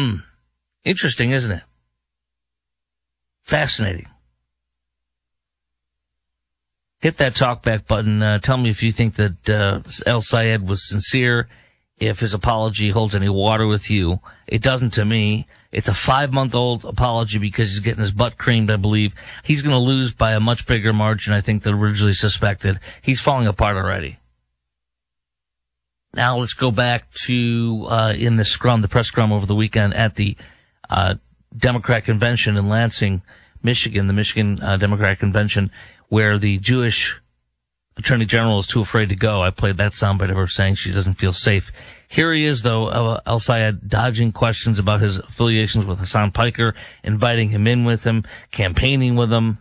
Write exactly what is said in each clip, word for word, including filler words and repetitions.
Hmm. Interesting, isn't it? Fascinating. Hit that talkback button. Uh, tell me if you think that uh, El Sayed was sincere, if his apology holds any water with you. It doesn't to me. It's a five-month-old apology because he's getting his butt creamed, I believe. He's going to lose by a much bigger margin, I think, than originally suspected. He's falling apart already. Now let's go back to uh in the scrum, the press scrum over the weekend at the uh Democrat convention in Lansing, Michigan, the Michigan uh, Democrat convention, where the Jewish Attorney General is too afraid to go. I played that soundbite of her saying she doesn't feel safe. Here he is, though, uh, El Sayed, dodging questions about his affiliations with Hassan Piker, inviting him in with him, campaigning with him.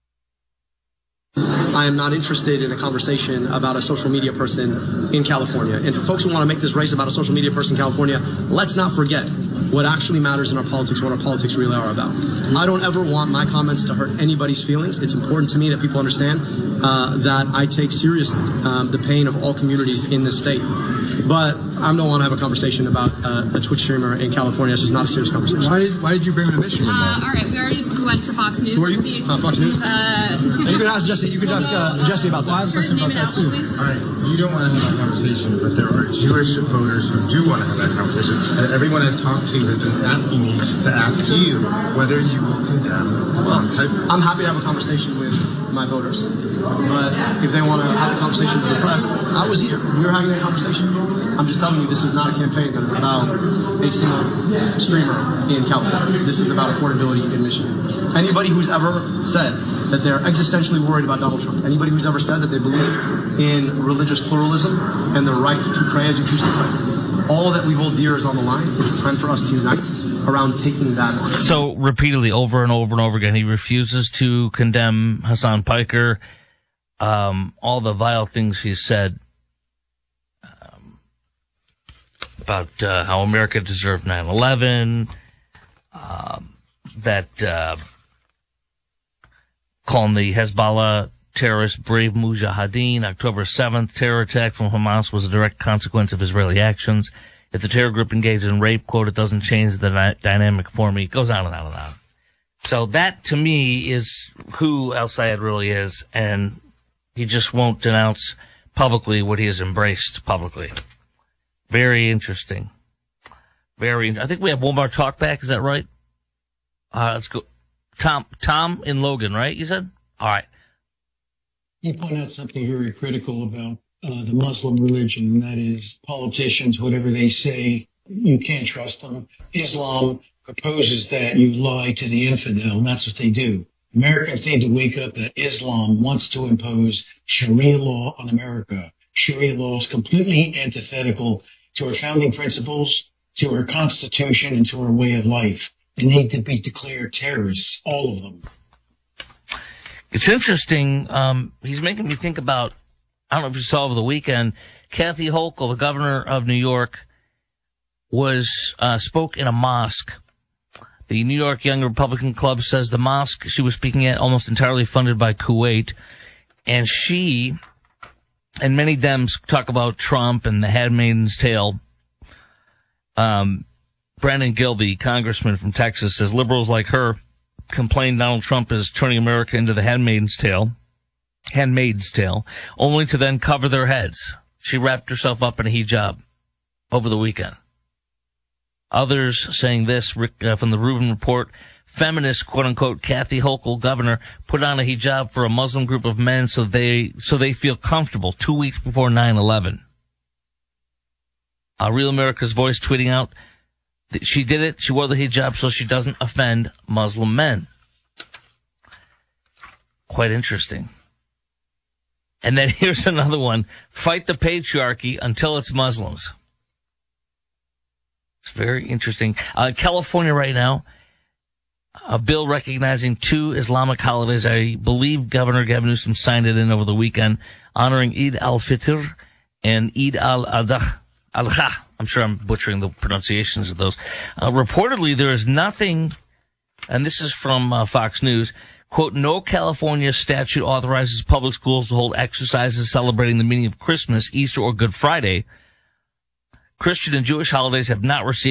I am not interested in a conversation about a social media person in California. And for folks who want to make this race about a social media person in California, let's not forget what actually matters in our politics, what our politics really are about. I don't ever want my comments to hurt anybody's feelings. It's important to me that people understand uh, that I take seriously um, the pain of all communities in this state. But I don't want to have a conversation about uh, a Twitch streamer in California. It's just not a serious conversation. Why did, why did you bring him to Michigan? Uh, all right, we already just went to Fox News. Who are you? Uh, Fox News? Uh, you can ask Jesse. You can ask uh, Jesse about that. I have a question about that too. Please. All right, you don't want to have that conversation, but there are Jewish voters who do want to have that conversation. And everyone I've talked to has been asking me to ask you whether you will condemn Well, Piper. I'm happy to have a conversation with my voters, but if they want to have a conversation with the press, I was here. We were having a conversation. I'm just telling you, this is not a campaign that is about a single streamer in California. This is about affordability in Michigan. Anybody who's ever said that they're existentially worried about Donald Trump, anybody who's ever said that they believe in religious pluralism and the right to pray as you choose to pray, all that we hold dear is on the line. It is time for us to unite around taking that on. So repeatedly, over and over and over again, he refuses to condemn Hassan Piker, um, all the vile things he said um, about uh, how America deserved nine eleven, um, that uh, calling the Hezbollah terrorist Brave Mujahideen, October seventh terror attack from Hamas was a direct consequence of Israeli actions. If the terror group engaged in rape, quote, it doesn't change the dy- dynamic for me. It goes on and on and on. So that, to me, is who El Sayed really is, and he just won't denounce publicly what he has embraced publicly. Very interesting. Very. I think we have one more talk back. Is that right? Uh, let's go. Tom, Tom in Logan, right? You said? All right. You point out something very critical about uh, the Muslim religion, and that is politicians, whatever they say, you can't trust them. Islam proposes that you lie to the infidel, and that's what they do. Americans need to wake up that Islam wants to impose Sharia law on America. Sharia law is completely antithetical to our founding principles, to our Constitution, and to our way of life. They need to be declared terrorists, all of them. It's interesting. Um, he's making me think about, I don't know if you saw over the weekend, Kathy Hochul, the governor of New York, was, uh, spoke in a mosque. The New York Young Republican Club says the mosque she was speaking at almost entirely funded by Kuwait. And she, and many Dems talk about Trump and the Handmaid's Tale. Um, Brandon Gilby, congressman from Texas, says liberals like her complain Donald Trump is turning America into the Handmaid's Tale, Handmaid's Tale, only to then cover their heads. She wrapped herself up in a hijab over the weekend. Others saying this uh, from the Rubin Report, feminist, quote-unquote, Kathy Hochul, governor, put on a hijab for a Muslim group of men so they so they feel comfortable two weeks before nine eleven. Uh, Real America's Voice tweeting out, she did it. She wore the hijab so she doesn't offend Muslim men. Quite interesting. And then here's another one. Fight the patriarchy until it's Muslims. It's very interesting. Uh, California right now, a bill recognizing two Islamic holidays. I believe Governor Gavin Newsom signed it in over the weekend, honoring Eid al-Fitr and Eid al-Adha. Al-Kha. I'm sure I'm butchering the pronunciations of those. Uh, reportedly, there is nothing, and this is from uh, Fox News, quote, no California statute authorizes public schools to hold exercises celebrating the meaning of Christmas, Easter, or Good Friday. Christian and Jewish holidays have not received